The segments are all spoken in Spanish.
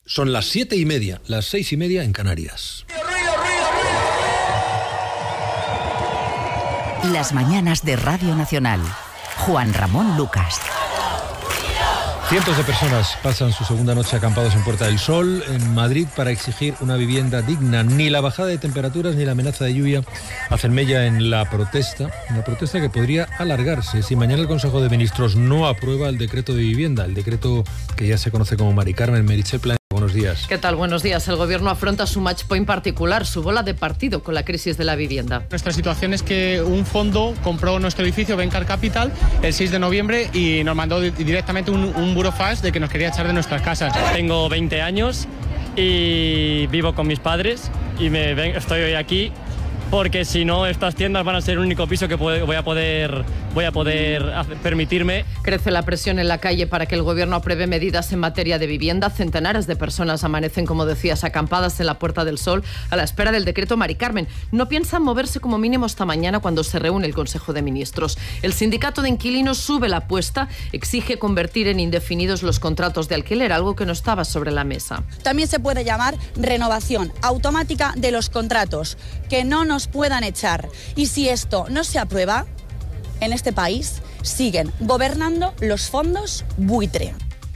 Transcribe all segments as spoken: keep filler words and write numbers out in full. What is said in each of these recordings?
Son las siete y media, las seis y media en Canarias. Las mañanas de Radio Nacional. Juan Ramón Lucas. Cientos de personas pasan su segunda noche acampados en Puerta del Sol, en Madrid, para exigir una vivienda digna. Ni la bajada de temperaturas ni la amenaza de lluvia hacen mella en la protesta, una protesta que podría alargarse si mañana el Consejo de Ministros no aprueba el decreto de vivienda, el decreto que ya se conoce como Mari Carmen. Meritxell Planes, buenos días. ¿Qué tal? Buenos días. El Gobierno afronta su match point particular, su bola de partido con la crisis de la vivienda. Nuestra situación es que un fondo compró nuestro edificio, Vencar Capital, el seis de noviembre y nos mandó directamente un, un burofax de que nos quería echar de nuestras casas. Tengo veinte años y vivo con mis padres y me ven, estoy hoy aquí porque si no estas tiendas van a ser el único piso que puede, voy a poder voy a poder hacer, permitirme. Crece la presión en la calle para que el Gobierno apruebe medidas en materia de vivienda. Centenares de personas amanecen, como decías, acampadas en la Puerta del Sol a la espera del decreto Mari Carmen. No piensan moverse como mínimo hasta mañana, cuando se reúne el Consejo de Ministros. El sindicato de inquilinos sube la apuesta, exige convertir en indefinidos los contratos de alquiler, algo que no estaba sobre la mesa. También se puede llamar renovación automática de los contratos, que no nos puedan echar. Y si esto no se aprueba, en este país siguen gobernando los fondos buitre.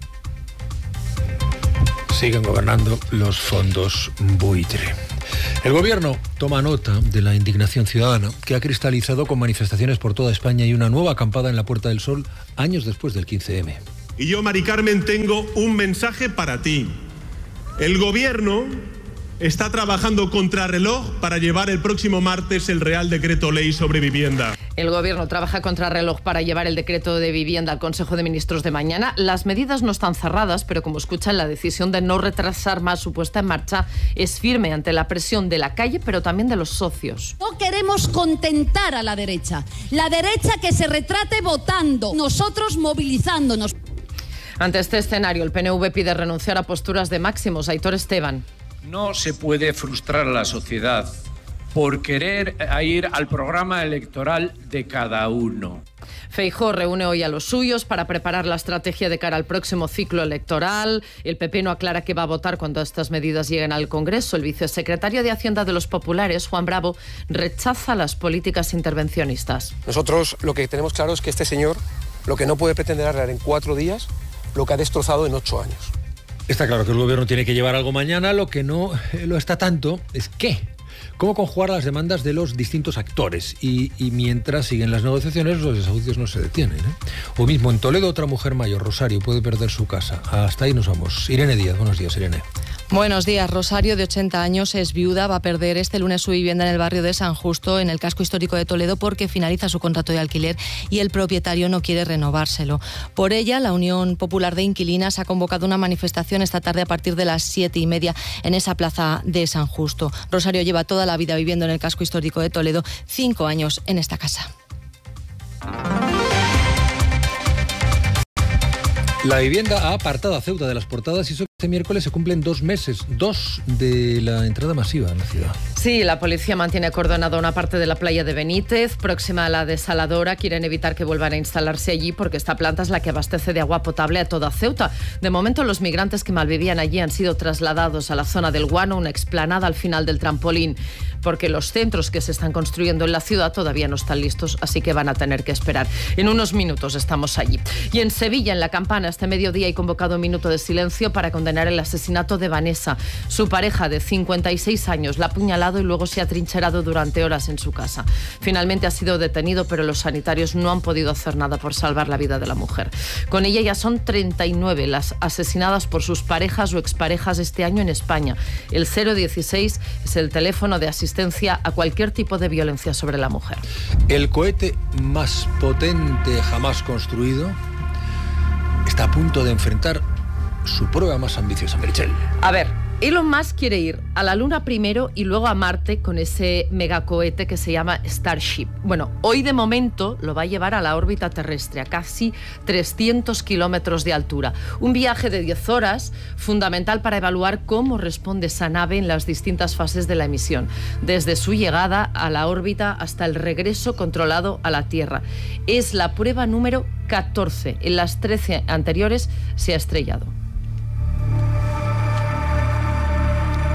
Siguen gobernando los fondos buitre. El Gobierno toma nota de la indignación ciudadana que ha cristalizado con manifestaciones por toda España y una nueva acampada en la Puerta del Sol años después del quince eme. Y yo, Mari Carmen, tengo un mensaje para ti. El Gobierno está trabajando contrarreloj para llevar el próximo martes el Real Decreto Ley sobre vivienda. El Gobierno trabaja contrarreloj para llevar el decreto de vivienda al Consejo de Ministros de mañana. Las medidas no están cerradas, pero como escuchan, la decisión de no retrasar más su puesta en marcha es firme ante la presión de la calle, pero también de los socios. No queremos contentar a la derecha. La derecha que se retrate votando, nosotros movilizándonos. Ante este escenario, el P N V pide renunciar a posturas de máximos. Aitor Esteban. No se puede frustrar a la sociedad por querer ir al programa electoral de cada uno. Feijóo reúne hoy a los suyos para preparar la estrategia de cara al próximo ciclo electoral. El P P no aclara qué va a votar cuando estas medidas lleguen al Congreso. El vicesecretario de Hacienda de los Populares, Juan Bravo, rechaza las políticas intervencionistas. Nosotros lo que tenemos claro es que este señor lo que no puede pretender arreglar en cuatro días lo que ha destrozado en ocho años. Está claro que el Gobierno tiene que llevar algo mañana. Lo que no eh, lo está tanto es qué. Cómo conjugar las demandas de los distintos actores. Y, y mientras siguen las negociaciones, los desahucios no se detienen, ¿eh? O mismo en Toledo, otra mujer mayor, Rosario, puede perder su casa. Hasta ahí nos vamos. Irene Díaz, buenos días, Irene. Buenos días. Rosario, de ochenta años, es viuda, va a perder este lunes su vivienda en el barrio de San Justo, en el casco histórico de Toledo, porque finaliza su contrato de alquiler y el propietario no quiere renovárselo. Por ella, la Unión Popular de Inquilinas ha convocado una manifestación esta tarde a partir de las siete y media en esa plaza de San Justo. Rosario lleva toda la vida viviendo en el casco histórico de Toledo, cinco años en esta casa. La vivienda ha apartado a Ceuta de las portadas y eso que este miércoles se cumplen dos meses, dos de la entrada masiva en la ciudad. Sí, la policía mantiene acordonada una parte de la playa de Benítez, próxima a la desaladora. Quieren evitar que vuelvan a instalarse allí porque esta planta es la que abastece de agua potable a toda Ceuta. De momento, los migrantes que malvivían allí han sido trasladados a la zona del Guano, una explanada al final del trampolín, porque los centros que se están construyendo en la ciudad todavía no están listos, así que van a tener que esperar. En unos minutos estamos allí. Y en Sevilla, en La Campana, este mediodía hay convocado un minuto de silencio para condenar el asesinato de Vanessa. Su pareja de cincuenta y seis años la ha apuñalado y luego se ha trincherado durante horas en su casa. Finalmente ha sido detenido, pero los sanitarios no han podido hacer nada por salvar la vida de la mujer. Con ella ya son treinta y nueve las asesinadas por sus parejas o exparejas este año en España. El cero dieciséis es el teléfono de asistencia a cualquier tipo de violencia sobre la mujer. El cohete más potente jamás construido está a punto de enfrentar su prueba más ambiciosa, Meritxell. A ver, Elon Musk quiere ir a la Luna primero y luego a Marte con ese megacohete que se llama Starship. Bueno, hoy de momento lo va a llevar a la órbita terrestre, a casi trescientos kilómetros de altura. Un viaje de diez horas, fundamental para evaluar cómo responde esa nave en las distintas fases de la misión, desde su llegada a la órbita hasta el regreso controlado a la Tierra. Es la prueba número catorce. En las trece anteriores se ha estrellado.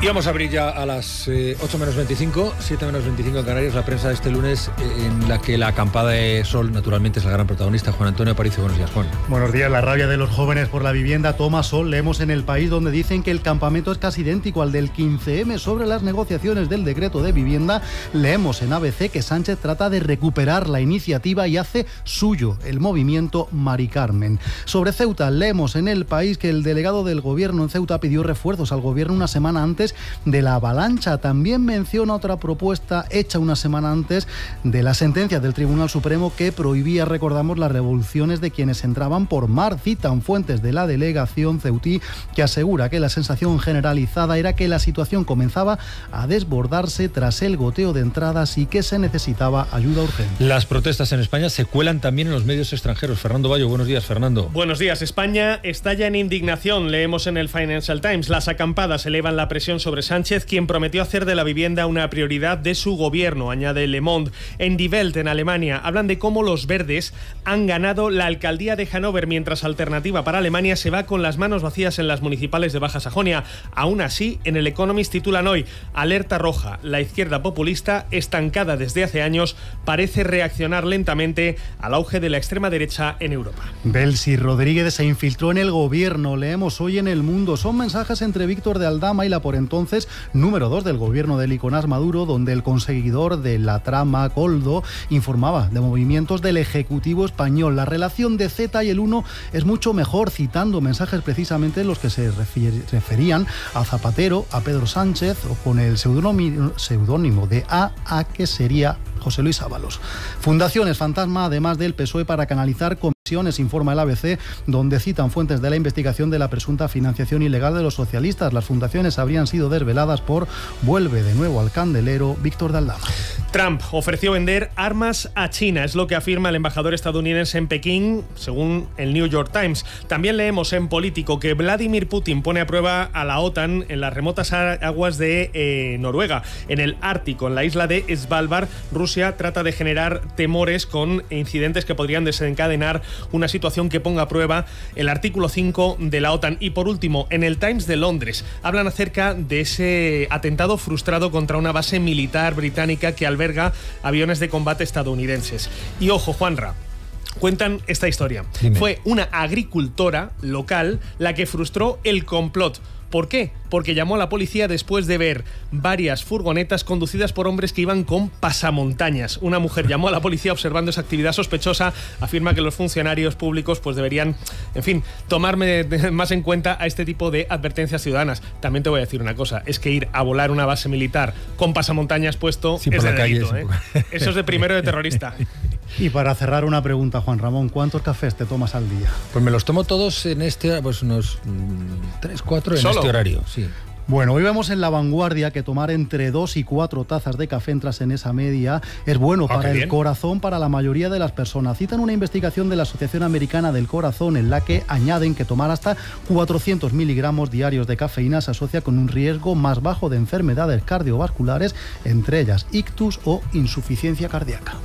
Y vamos a abrir ya a las eh, ocho menos veinticinco, siete menos veinticinco en Canarias, la prensa de este lunes, eh, en la que la acampada de sol, naturalmente, es la gran protagonista. Juan Antonio Aparicio, buenos días, Juan. Buenos días. La rabia de los jóvenes por la vivienda toma sol. Leemos en El País, donde dicen que el campamento es casi idéntico al del quince eme sobre las negociaciones del decreto de vivienda. Leemos en A B C que Sánchez trata de recuperar la iniciativa y hace suyo el movimiento Mari Carmen. Sobre Ceuta, leemos en El País que el delegado del gobierno en Ceuta pidió refuerzos al gobierno una semana antes de la avalancha. También menciona otra propuesta hecha una semana antes de la sentencia del Tribunal Supremo que prohibía, recordamos, las revoluciones de quienes entraban por mar. Citan fuentes de la delegación ceutí que asegura que la sensación generalizada era que la situación comenzaba a desbordarse tras el goteo de entradas y que se necesitaba ayuda urgente. Las protestas en España se cuelan también en los medios extranjeros. Fernando Bayo, buenos días, Fernando. Buenos días. España estalla en indignación. Leemos en el Financial Times. Las acampadas elevan la presión sobre Sánchez, quien prometió hacer de la vivienda una prioridad de su gobierno, añade Le Monde. En Die Welt, en Alemania, hablan de cómo los verdes han ganado la alcaldía de Hannover, mientras Alternativa para Alemania se va con las manos vacías en las municipales de Baja Sajonia. Aún así, en el Economist titulan hoy: alerta roja, la izquierda populista, estancada desde hace años, parece reaccionar lentamente al auge de la extrema derecha en Europa. Belsi Rodríguez se infiltró en el gobierno. Leemos hoy en El Mundo. Son mensajes entre Víctor de Aldama y la por entonces número dos del gobierno de Nicolás Maduro, donde el conseguidor de la trama, Coldo, informaba de movimientos del Ejecutivo español. La relación de Zeta y el Uno es mucho mejor, citando mensajes precisamente en los que se referían a Zapatero, a Pedro Sánchez o con el seudónimo de A, a que sería José Luis Ábalos. Fundaciones fantasma, además del P S O E, para canalizar comisiones, informa el A B C, donde citan fuentes de la investigación de la presunta financiación ilegal de los socialistas. Las fundaciones habrían sido desveladas por, vuelve de nuevo al candelero, Víctor de Aldama. Trump ofreció vender armas a China, es lo que afirma el embajador estadounidense en Pekín, según el New York Times. También leemos en Político que Vladimir Putin pone a prueba a la OTAN en las remotas aguas de eh, Noruega. En el Ártico, en la isla de Svalbard, Rusia trata de generar temores con incidentes que podrían desencadenar una situación que ponga a prueba el artículo cinco de la OTAN. Y por último, en el Times de Londres, hablan acerca de ese atentado frustrado contra una base militar británica que alberga aviones de combate estadounidenses. Y ojo, Juanra, cuentan esta historia. Dime. Fue una agricultora local la que frustró el complot. ¿Por qué? Porque llamó a la policía después de ver varias furgonetas conducidas por hombres que iban con pasamontañas. Una mujer llamó a la policía observando esa actividad sospechosa. Afirma que los funcionarios públicos pues deberían, en fin, tomarme más en cuenta a este tipo de advertencias ciudadanas. También te voy a decir una cosa, es que ir a volar una base militar con pasamontañas puesto sí, es de delito, calle, ¿eh? Eso es de primero de terrorista. Y para cerrar, una pregunta, Juan Ramón, ¿cuántos cafés te tomas al día? Pues me los tomo todos en este, pues unos tres, cuatro en ¿Solo? Este horario, sí. Bueno, hoy vemos en La Vanguardia que tomar entre dos y cuatro tazas de café, entras en esa media, es bueno para el corazón para la mayoría de las personas. Citan una investigación de la Asociación Americana del Corazón en la que añaden que tomar hasta cuatrocientos miligramos diarios de cafeína se asocia con un riesgo más bajo de enfermedades cardiovasculares, entre ellas ictus o insuficiencia cardíaca.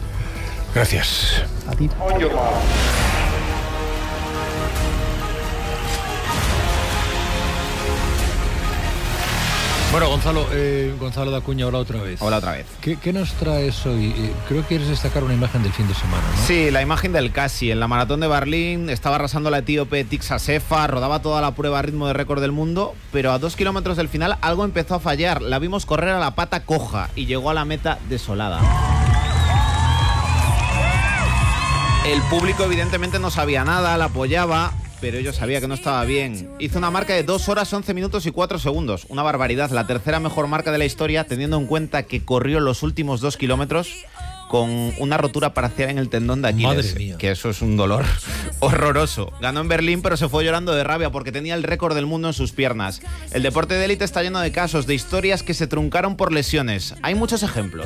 Gracias. A ti. Bueno, Gonzalo, eh, Gonzalo da Acuña, hola otra vez. Hola otra vez. ¿Qué, qué nos traes hoy? Eh, creo que quieres destacar una imagen del fin de semana, ¿no? Sí, la imagen del Casi. En la maratón de Berlín estaba arrasando la etíope Tixa Sefa, rodaba toda la prueba a ritmo de récord del mundo, pero a dos kilómetros del final algo empezó a fallar. La vimos correr a la pata coja y llegó a la meta desolada. El público evidentemente no sabía nada, la apoyaba, pero yo sabía que no estaba bien. Hizo una marca de dos horas, once minutos y cuatro segundos. Una barbaridad, la tercera mejor marca de la historia, teniendo en cuenta que corrió los últimos dos kilómetros con una rotura parcial en el tendón de Aquiles. Madre mía. Que eso es un dolor horroroso. Ganó en Berlín, pero se fue llorando de rabia porque tenía el récord del mundo en sus piernas. El deporte de élite está lleno de casos, de historias que se truncaron por lesiones. Hay muchos ejemplos.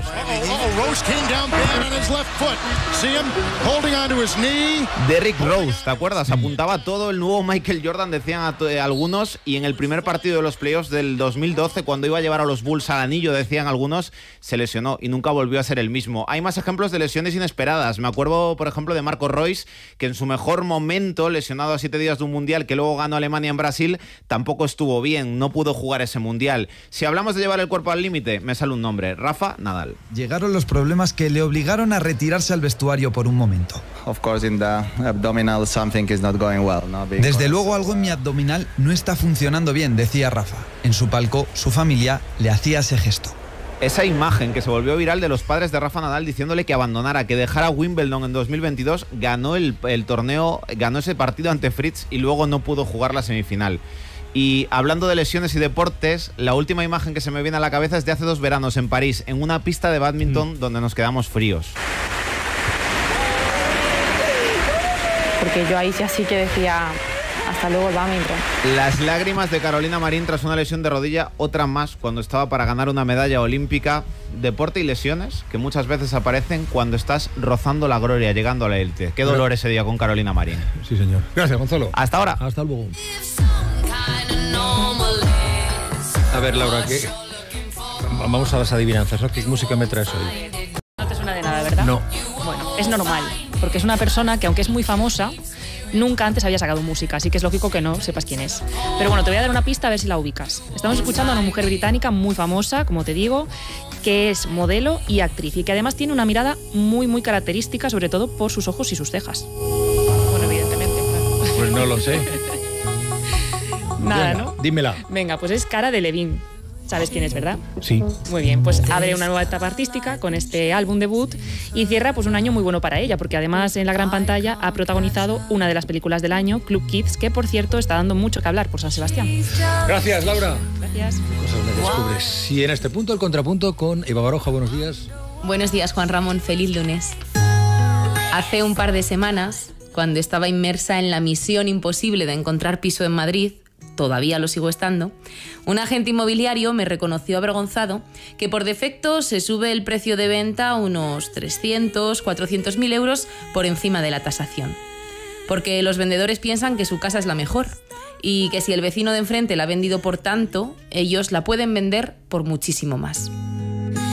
Derrick Rose, ¿te acuerdas? Apuntaba todo el nuevo Michael Jordan, decían a to- a algunos, y en el primer partido de los playoffs del dos mil doce, cuando iba a llevar a los Bulls al anillo, decían algunos, se lesionó y nunca volvió a ser el mismo. Hay más más ejemplos de lesiones inesperadas. Me acuerdo, por ejemplo, de Marco Reus, que en su mejor momento, lesionado a siete días de un mundial que luego ganó Alemania en Brasil, tampoco estuvo bien, no pudo jugar ese mundial. Si hablamos de llevar el cuerpo al límite, me sale un nombre: Rafa Nadal. Llegaron los problemas que le obligaron a retirarse al vestuario por un momento. Of course, in the abdominal something is not going well, no? Desde luego algo en mi abdominal no está funcionando bien, decía Rafa. En su palco, su familia le hacía ese gesto. Esa imagen que se volvió viral de los padres de Rafa Nadal diciéndole que abandonara, que dejara Wimbledon en dos mil veintidós, ganó el, el torneo, ganó ese partido ante Fritz y luego no pudo jugar la semifinal. Y hablando de lesiones y deportes, la última imagen que se me viene a la cabeza es de hace dos veranos en París, en una pista de bádminton mm. donde nos quedamos fríos. Porque yo ahí ya sí que decía... Hasta luego el bádminton. Las lágrimas de Carolina Marín tras una lesión de rodilla, otra más cuando estaba para ganar una medalla olímpica. Deporte y lesiones que muchas veces aparecen cuando estás rozando la gloria, llegando a la élite. Qué dolor ese día con Carolina Marín. Sí, señor. Gracias, Gonzalo. Hasta ahora. Hasta luego. A ver, Laura, ¿qué? Vamos a las adivinanzas, ¿no? ¿Qué música me traes hoy? No te suena de nada, ¿verdad? No. Bueno, es normal, porque es una persona que, aunque es muy famosa, nunca antes había sacado música, así que es lógico que no sepas quién es. Pero bueno, te voy a dar una pista a ver si la ubicas. Estamos escuchando a una mujer británica muy famosa, como te digo, que es modelo y actriz y que además tiene una mirada muy, muy característica, sobre todo por sus ojos y sus cejas. Bueno, evidentemente, claro. Pues no lo sé. Nada, Venga, ¿no? Dímela. Venga, pues es Cara Delevingne. ¿Sabes quién es, verdad? Sí. Muy bien, pues abre una nueva etapa artística con este álbum debut y cierra pues un año muy bueno para ella, porque además en la gran pantalla ha protagonizado una de las películas del año, Club Kids, que por cierto está dando mucho que hablar por San Sebastián. Gracias, Laura. Gracias. ¿Qué cosas me descubres? Y en este punto el contrapunto con Eva Baroja. Buenos días. Buenos días, Juan Ramón. Feliz lunes. Hace un par de semanas, cuando estaba inmersa en la misión imposible de encontrar piso en Madrid, todavía lo sigo estando, un agente inmobiliario me reconoció avergonzado que por defecto se sube el precio de venta a unos trescientos, cuatrocientos mil euros por encima de la tasación. Porque los vendedores piensan que su casa es la mejor y que si el vecino de enfrente la ha vendido por tanto, ellos la pueden vender por muchísimo más.